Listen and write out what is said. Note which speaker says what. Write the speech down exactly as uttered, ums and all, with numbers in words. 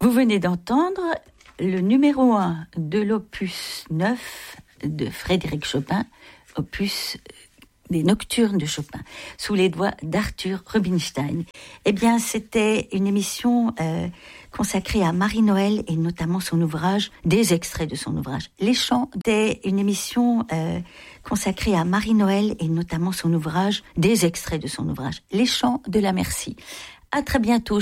Speaker 1: Vous venez d'entendre le numéro un de l'opus neuf de Frédéric Chopin, opus des Nocturnes de Chopin, sous les doigts d'Arthur Rubinstein. Eh bien, c'était une émission euh, consacrée à Marie-Noël et notamment son ouvrage, des extraits de son ouvrage. Les Chants, c'était une émission euh, consacrée à Marie-Noël et notamment son ouvrage, des extraits de son ouvrage. Les Chants de la Merci. À très bientôt.